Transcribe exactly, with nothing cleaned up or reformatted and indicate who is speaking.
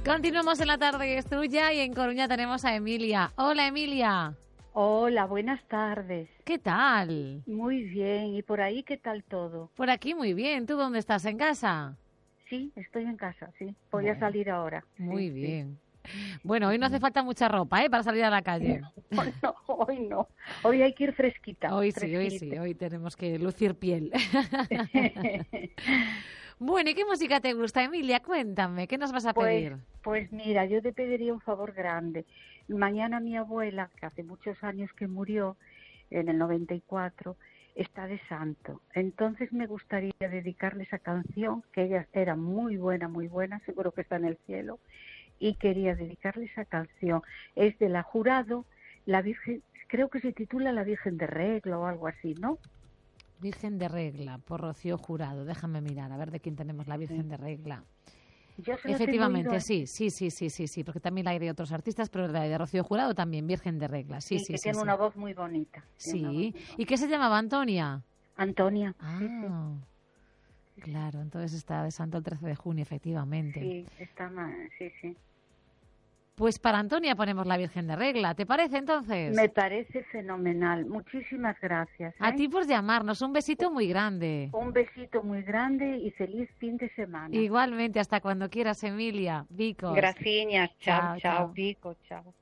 Speaker 1: Continuamos en La Tarde es Tuya y en Coruña tenemos a Emilia. Hola, Emilia.
Speaker 2: Hola, buenas tardes.
Speaker 1: ¿Qué tal?
Speaker 2: Muy bien. ¿Y por ahí qué tal todo?
Speaker 1: Por aquí muy bien. ¿Tú dónde estás? ¿En casa?
Speaker 2: Sí, estoy en casa, sí. Podía
Speaker 1: Bueno,
Speaker 2: salir ahora.
Speaker 1: muy
Speaker 2: sí,
Speaker 1: bien.
Speaker 2: Sí.
Speaker 1: Bueno, hoy no hace falta mucha ropa, ¿eh? Para salir a la calle.
Speaker 2: Hoy no, hoy no. Hoy hay que ir fresquita.
Speaker 1: Hoy sí, hoy
Speaker 2: fresquita.
Speaker 1: sí. Hoy tenemos que lucir piel. Bueno, ¿y qué música te gusta, Emilia? Cuéntame, ¿qué nos vas a
Speaker 2: Pues,
Speaker 1: pedir?
Speaker 2: pues mira, yo te pediría un favor grande. Mañana mi abuela, que hace muchos años que murió, en el noventa y cuatro, está de santo. Entonces me gustaría dedicarle esa canción, que ella era muy buena, muy buena, seguro que está en el cielo, y quería dedicarle esa canción. Es de la Jurado, la Virgen, creo que se titula La Virgen de Regla o algo así, ¿no?
Speaker 1: Virgen de Regla, por Rocío Jurado. Déjame mirar, a ver de quién tenemos la Virgen
Speaker 2: Sí.
Speaker 1: de Regla.
Speaker 2: Yo se los
Speaker 1: Efectivamente,
Speaker 2: he oído,
Speaker 1: sí, sí, sí, sí, sí, sí, porque también la hay de otros artistas, pero la de Rocío Jurado también, Virgen de Regla. Sí,
Speaker 2: sí,
Speaker 1: sí,
Speaker 2: que
Speaker 1: sí,
Speaker 2: tiene
Speaker 1: sí.
Speaker 2: una voz muy bonita. Tiene una voz
Speaker 1: Sí.
Speaker 2: muy
Speaker 1: ¿Y
Speaker 2: bonita.
Speaker 1: qué se llamaba, Antonia?
Speaker 2: Antonia, sí, sí.
Speaker 1: Ah, claro, entonces está de santo el trece de junio, efectivamente.
Speaker 2: Sí, está mal, sí, sí.
Speaker 1: Pues para Antonia ponemos la Virgen de Regla, ¿te parece entonces?
Speaker 2: Me parece fenomenal. Muchísimas gracias.
Speaker 1: A
Speaker 2: ¿eh?
Speaker 1: ti por llamarnos, un besito muy grande.
Speaker 2: Un besito muy grande y feliz fin de semana.
Speaker 1: Igualmente, hasta cuando quieras, Emilia. Vicos.
Speaker 2: Gracias. Chao,
Speaker 1: Chao,
Speaker 2: chao,
Speaker 1: chao.
Speaker 2: Pico, chao.